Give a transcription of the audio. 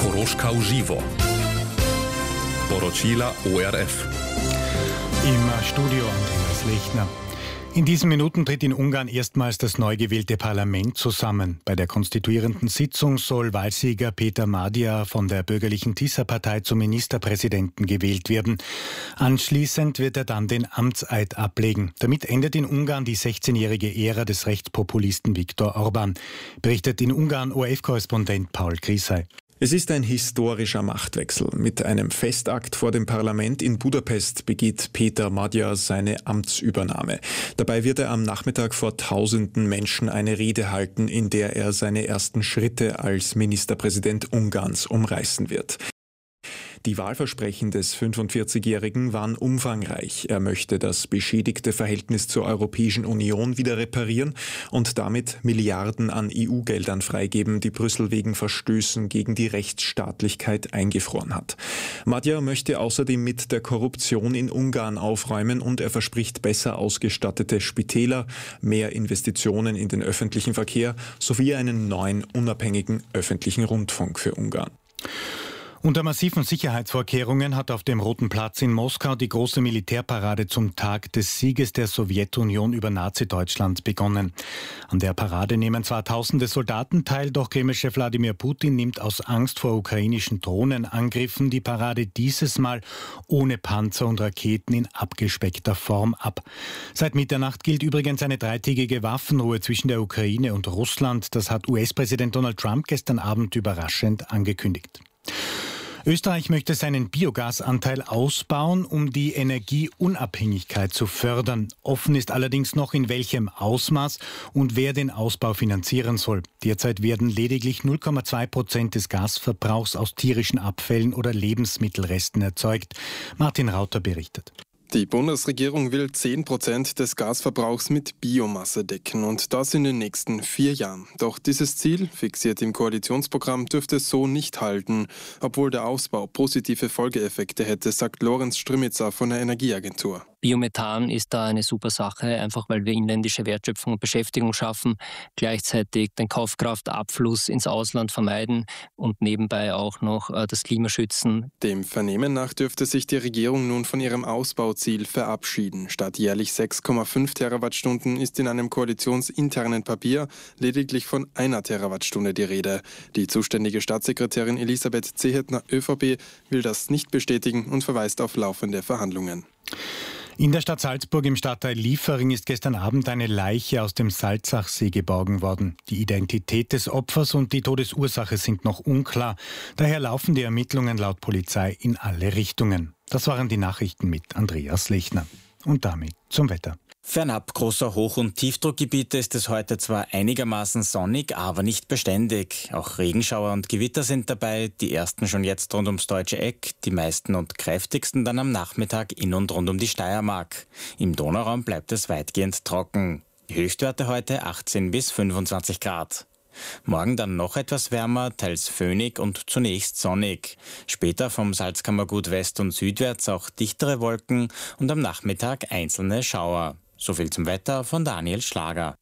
Koroška uživo. Poročila ORF. Im Studio Andreas Lechner. In diesen Minuten tritt in Ungarn erstmals das neu gewählte Parlament zusammen. Bei der konstituierenden Sitzung soll Wahlsieger Peter Magyar von der bürgerlichen Tisza-Partei zum Ministerpräsidenten gewählt werden. Anschließend wird er dann den Amtseid ablegen. Damit endet in Ungarn die 16-jährige Ära des Rechtspopulisten Viktor Orbán. Berichtet in Ungarn ORF-Korrespondent Paul Krisay. Es ist ein historischer Machtwechsel. Mit einem Festakt vor dem Parlament in Budapest begeht Peter Magyar seine Amtsübernahme. Dabei wird er am Nachmittag vor tausenden Menschen eine Rede halten, in der er seine ersten Schritte als Ministerpräsident Ungarns umreißen wird. Die Wahlversprechen des 45-Jährigen waren umfangreich. Er möchte das beschädigte Verhältnis zur Europäischen Union wieder reparieren und damit Milliarden an EU-Geldern freigeben, die Brüssel wegen Verstößen gegen die Rechtsstaatlichkeit eingefroren hat. Magyar möchte außerdem mit der Korruption in Ungarn aufräumen und er verspricht besser ausgestattete Spitäler, mehr Investitionen in den öffentlichen Verkehr sowie einen neuen, unabhängigen öffentlichen Rundfunk für Ungarn. Unter massiven Sicherheitsvorkehrungen hat auf dem Roten Platz in Moskau die große Militärparade zum Tag des Sieges der Sowjetunion über Nazi-Deutschland begonnen. An der Parade nehmen zwar tausende Soldaten teil, doch Kremlchef Wladimir Putin nimmt aus Angst vor ukrainischen Drohnenangriffen die Parade dieses Mal ohne Panzer und Raketen in abgespeckter Form ab. Seit Mitternacht gilt übrigens eine dreitägige Waffenruhe zwischen der Ukraine und Russland. Das hat US-Präsident Donald Trump gestern Abend überraschend angekündigt. Österreich möchte seinen Biogasanteil ausbauen, um die Energieunabhängigkeit zu fördern. Offen ist allerdings noch, in welchem Ausmaß und wer den Ausbau finanzieren soll. Derzeit werden lediglich 0,2% des Gasverbrauchs aus tierischen Abfällen oder Lebensmittelresten erzeugt. Martin Rauter berichtet. Die Bundesregierung will 10% des Gasverbrauchs mit Biomasse decken und das in den nächsten 4 Jahren. Doch dieses Ziel, fixiert im Koalitionsprogramm, dürfte so nicht halten, obwohl der Ausbau positive Folgeeffekte hätte, sagt Lorenz Strimmitzer von der Energieagentur. Biomethan ist da eine super Sache, einfach weil wir inländische Wertschöpfung und Beschäftigung schaffen, gleichzeitig den Kaufkraftabfluss ins Ausland vermeiden und nebenbei auch noch das Klima schützen. Dem Vernehmen nach dürfte sich die Regierung nun von ihrem Ausbauziel verabschieden. Statt jährlich 6,5 Terawattstunden ist in einem koalitionsinternen Papier lediglich von 1 Terawattstunde die Rede. Die zuständige Staatssekretärin Elisabeth Zehetner, ÖVP, will das nicht bestätigen und verweist auf laufende Verhandlungen. In der Stadt Salzburg im Stadtteil Liefering ist gestern Abend eine Leiche aus dem Salzachsee geborgen worden. Die Identität des Opfers und die Todesursache sind noch unklar. Daher laufen die Ermittlungen laut Polizei in alle Richtungen. Das waren die Nachrichten mit Andreas Lechner. Und damit zum Wetter. Fernab großer Hoch- und Tiefdruckgebiete ist es heute zwar einigermaßen sonnig, aber nicht beständig. Auch Regenschauer und Gewitter sind dabei, die ersten schon jetzt rund ums Deutsche Eck, die meisten und kräftigsten dann am Nachmittag in und rund um die Steiermark. Im Donauraum bleibt es weitgehend trocken. Die Höchstwerte heute 18 bis 25 Grad. Morgen dann noch etwas wärmer, teils föhnig und zunächst sonnig. Später vom Salzkammergut west- und südwärts auch dichtere Wolken und am Nachmittag einzelne Schauer. So viel zum Wetter von Daniel Schlager.